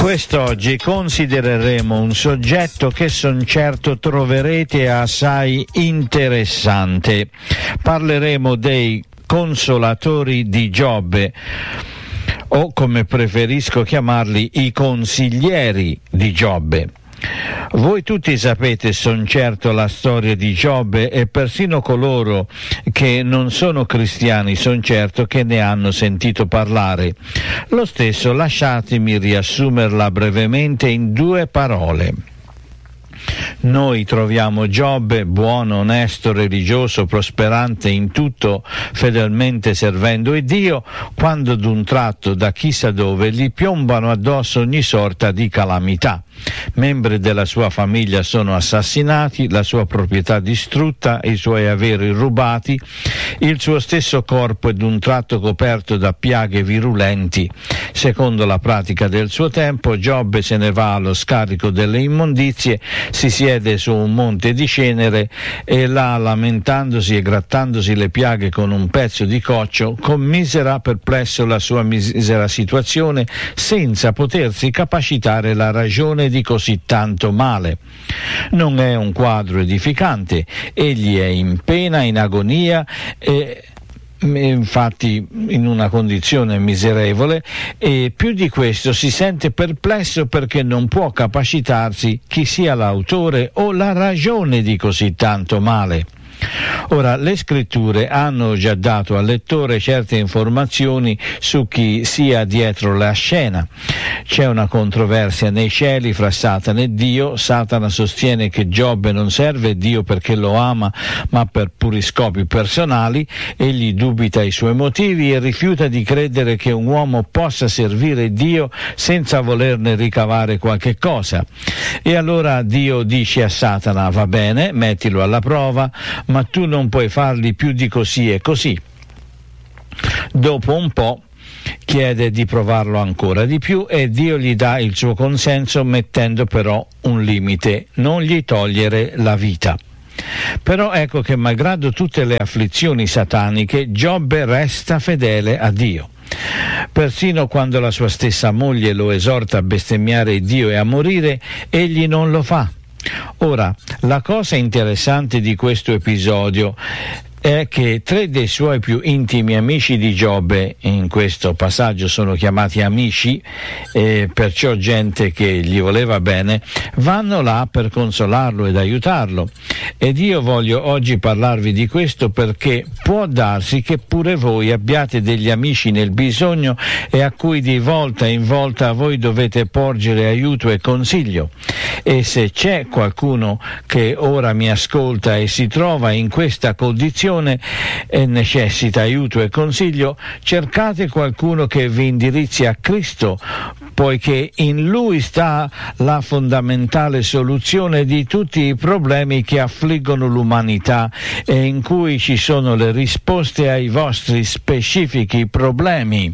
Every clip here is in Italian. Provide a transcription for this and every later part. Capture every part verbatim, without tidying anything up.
Quest'oggi considereremo un soggetto che son certo troverete assai interessante. Parleremo dei consolatori di Giobbe, o come preferisco chiamarli, i consiglieri di Giobbe. Voi tutti sapete, son certo, la storia di Giobbe, e persino coloro che non sono cristiani son certo che ne hanno sentito parlare. Lo stesso lasciatemi riassumerla brevemente in due parole. Noi troviamo Giobbe buono, onesto, religioso, prosperante in tutto, fedelmente servendo il Dio, quando d'un tratto da chissà dove gli piombano addosso ogni sorta di calamità. Membri della sua famiglia sono assassinati, la sua proprietà distrutta, i suoi averi rubati, il suo stesso corpo è d'un tratto coperto da piaghe virulenti. Secondo la pratica del suo tempo, Giobbe se ne va allo scarico delle immondizie, si siede su un monte di cenere e là, lamentandosi e grattandosi le piaghe con un pezzo di coccio, commisera perplesso la sua misera situazione, senza potersi capacitare la ragione di così tanto male. Non è un quadro edificante, egli è in pena, in agonia e infatti in una condizione miserevole, e più di questo si sente perplesso perché non può capacitarsi chi sia l'autore o la ragione di così tanto male. Ora, le scritture hanno già dato al lettore certe informazioni su chi sia dietro la scena. C'è una controversia nei cieli fra Satana e Dio. Satana sostiene che Giobbe non serve Dio perché lo ama, ma per puri scopi personali. Egli dubita i suoi motivi e rifiuta di credere che un uomo possa servire Dio senza volerne ricavare qualche cosa. E allora Dio dice a Satana: va bene, mettilo alla prova, ma tu non puoi fargli più di così e così. Dopo un po' chiede di provarlo ancora di più e Dio gli dà il suo consenso, mettendo però un limite: non gli togliere la vita. Però ecco che malgrado tutte le afflizioni sataniche, Giobbe resta fedele a Dio. Persino quando la sua stessa moglie lo esorta a bestemmiare Dio e a morire, egli non lo fa. Ora, la cosa interessante di questo episodio è che tre dei suoi più intimi amici di Giobbe, in questo passaggio sono chiamati amici, eh, perciò gente che gli voleva bene, vanno là per consolarlo ed aiutarlo. Ed io voglio oggi parlarvi di questo perché può darsi che pure voi abbiate degli amici nel bisogno e a cui di volta in volta voi dovete porgere aiuto e consiglio. E se c'è qualcuno che ora mi ascolta e si trova in questa condizione e necessita aiuto e consiglio, cercate qualcuno che vi indirizzi a Cristo, poiché in Lui sta la fondamentale soluzione di tutti i problemi che affliggono l'umanità e in cui ci sono le risposte ai vostri specifici problemi.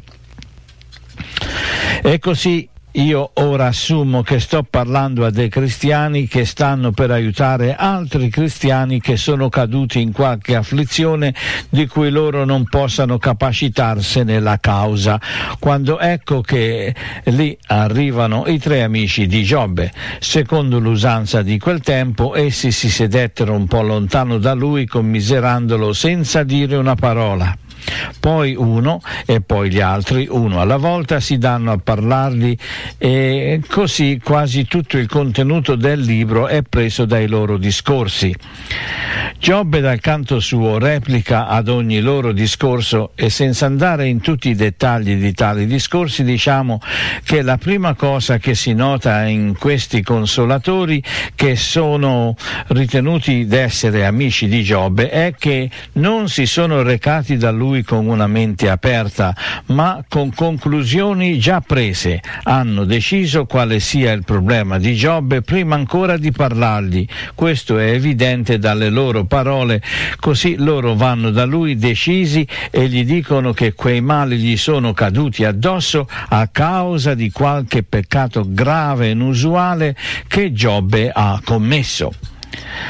E così io ora assumo che sto parlando a dei cristiani che stanno per aiutare altri cristiani che sono caduti in qualche afflizione di cui loro non possano capacitarsene la causa, quando ecco che lì arrivano i tre amici di Giobbe. Secondo l'usanza di quel tempo, essi si sedettero un po' lontano da lui, commiserandolo senza dire una parola. Poi uno e poi gli altri, uno alla volta, si danno a parlargli, e così quasi tutto il contenuto del libro è preso dai loro discorsi. Giobbe dal canto suo replica ad ogni loro discorso, e senza andare in tutti i dettagli di tali discorsi, diciamo che la prima cosa che si nota in questi consolatori, che sono ritenuti d'essere amici di Giobbe, è che non si sono recati da lui con una mente aperta, ma con conclusioni già prese. Hanno deciso quale sia il problema di Giobbe prima ancora di parlargli. Questo è evidente dalle loro parole. Così loro vanno da lui decisi e gli dicono che quei mali gli sono caduti addosso a causa di qualche peccato grave e inusuale che Giobbe ha commesso.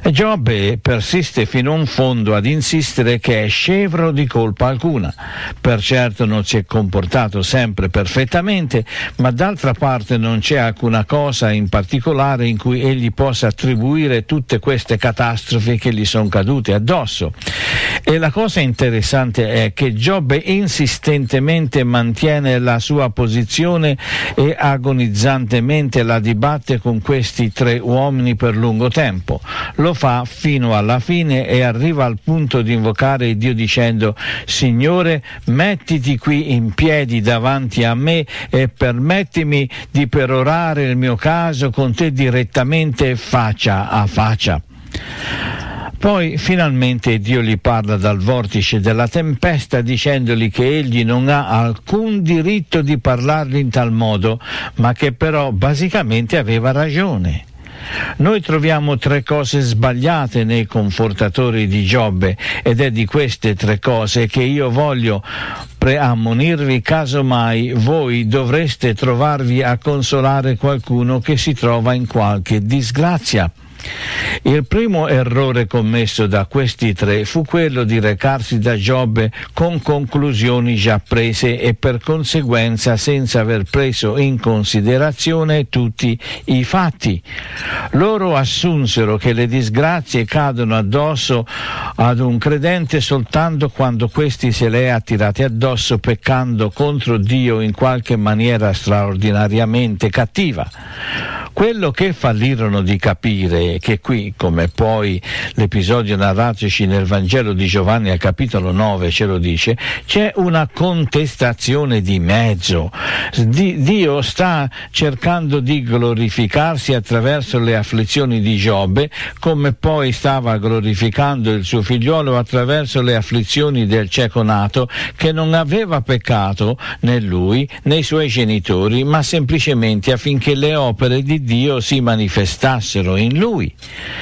Giobbe persiste fino in fondo ad insistere che è scevro di colpa alcuna. Per certo non si è comportato sempre perfettamente, ma d'altra parte non c'è alcuna cosa in particolare in cui egli possa attribuire tutte queste catastrofi che gli sono cadute addosso. E la cosa interessante è che Giobbe insistentemente mantiene la sua posizione e agonizzantemente la dibatte con questi tre uomini per lungo tempo. Lo fa fino alla fine e arriva al punto di invocare Dio dicendo: Signore, mettiti qui in piedi davanti a me e permettimi di perorare il mio caso con te direttamente faccia a faccia. Poi finalmente Dio gli parla dal vortice della tempesta dicendogli che egli non ha alcun diritto di parlargli in tal modo, ma che però basicamente aveva ragione. Noi troviamo tre cose sbagliate nei confortatori di Giobbe ed è di queste tre cose che io voglio preammonirvi caso mai voi dovreste trovarvi a consolare qualcuno che si trova in qualche disgrazia. Il primo errore commesso da questi tre fu quello di recarsi da Giobbe con conclusioni già prese e per conseguenza senza aver preso in considerazione tutti i fatti. Loro assunsero che le disgrazie cadono addosso ad un credente soltanto quando questi se le ha tirate addosso peccando contro Dio in qualche maniera straordinariamente cattiva. Quello che fallirono di capire è che qui, come poi l'episodio narratoci nel Vangelo di Giovanni al capitolo nove ce lo dice, c'è una contestazione di mezzo. Dio sta cercando di glorificarsi attraverso le afflizioni di Giobbe, come poi stava glorificando il suo figliolo attraverso le afflizioni del cieco nato, che non aveva peccato né lui né i suoi genitori, ma semplicemente affinché le opere di Dio si manifestassero in lui.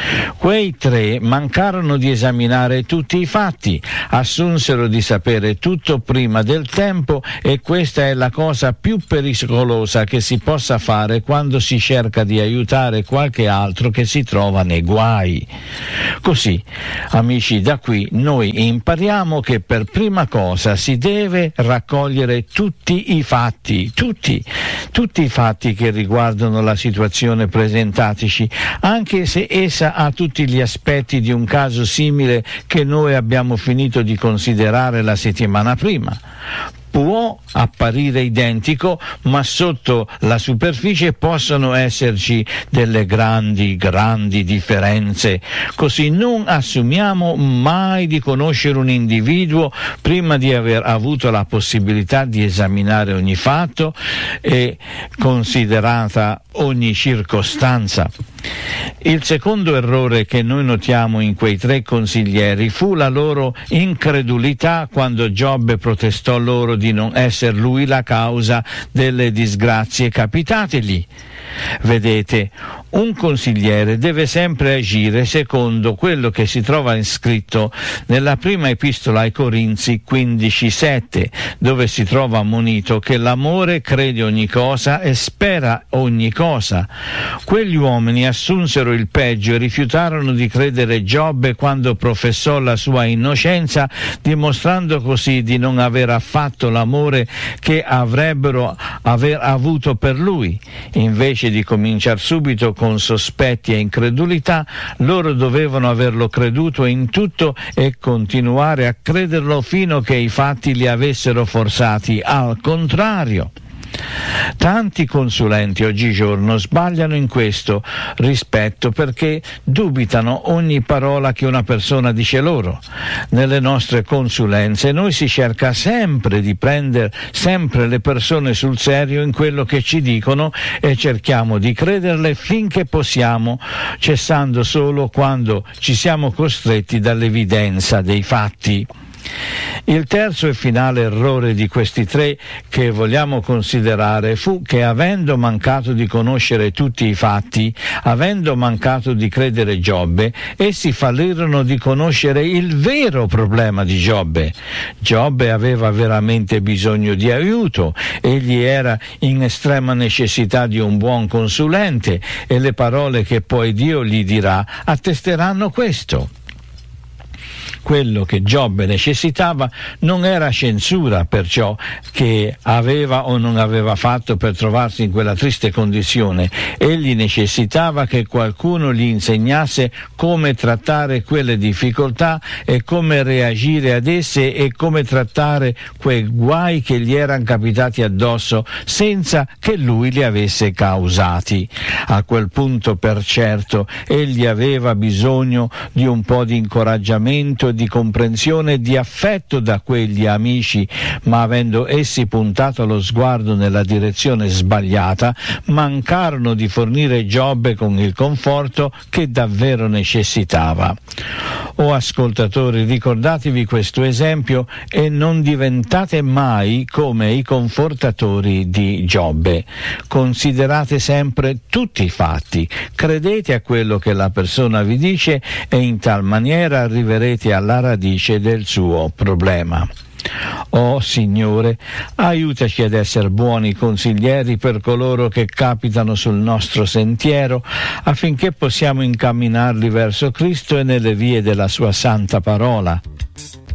Quei tre mancarono di esaminare tutti i fatti, assunsero di sapere tutto prima del tempo e questa è la cosa più pericolosa che si possa fare quando si cerca di aiutare qualche altro che si trova nei guai. Così, amici, da qui noi impariamo che per prima cosa si deve raccogliere tutti i fatti, tutti, tutti i fatti che riguardano la situazione presentatici, anche se essa ha tutti gli aspetti di un caso simile che noi abbiamo finito di considerare la settimana prima. Può apparire identico, ma sotto la superficie possono esserci delle grandi, grandi differenze. Così non assumiamo mai di conoscere un individuo prima di aver avuto la possibilità di esaminare ogni fatto e considerata ogni circostanza. Il secondo errore che noi notiamo in quei tre consiglieri fu la loro incredulità quando Giobbe protestò loro di non essere lui la causa delle disgrazie capitategli. Vedete, un consigliere deve sempre agire secondo quello che si trova scritto nella prima epistola ai Corinzi quindici sette, dove si trova ammonito che l'amore crede ogni cosa e spera ogni cosa. Quegli uomini assunsero il peggio e rifiutarono di credere Giobbe quando professò la sua innocenza, dimostrando così di non aver affatto l'amore che avrebbero aver avuto per lui. Invece di cominciare subito con sospetti e incredulità, loro dovevano averlo creduto in tutto e continuare a crederlo fino che i fatti li avessero forzati al contrario. Tanti consulenti oggigiorno sbagliano in questo rispetto perché dubitano ogni parola che una persona dice loro. Nelle nostre consulenze noi si cerca sempre di prendere sempre le persone sul serio in quello che ci dicono e cerchiamo di crederle finché possiamo, cessando solo quando ci siamo costretti dall'evidenza dei fatti. Il terzo e finale errore di questi tre che vogliamo considerare fu che, avendo mancato di conoscere tutti i fatti, avendo mancato di credere Giobbe, essi fallirono di conoscere il vero problema di Giobbe. Giobbe aveva veramente bisogno di aiuto, egli era in estrema necessità di un buon consulente, e le parole che poi Dio gli dirà attesteranno questo. Quello che Giobbe necessitava non era censura per ciò che aveva o non aveva fatto per trovarsi in quella triste condizione. Egli necessitava che qualcuno gli insegnasse come trattare quelle difficoltà e come reagire ad esse e come trattare quei guai che gli erano capitati addosso senza che lui li avesse causati. A quel punto, per certo, egli aveva bisogno di un po' di incoraggiamento, di comprensione e di affetto da quegli amici, ma avendo essi puntato lo sguardo nella direzione sbagliata, mancarono di fornire Giobbe con il conforto che davvero necessitava. O ascoltatori, ricordatevi questo esempio e non diventate mai come i confortatori di Giobbe. Considerate sempre tutti i fatti, credete a quello che la persona vi dice e in tal maniera arriverete alla radice del suo problema. Oh Signore, aiutaci ad essere buoni consiglieri per coloro che capitano sul nostro sentiero, affinché possiamo incamminarli verso Cristo e nelle vie della sua santa parola.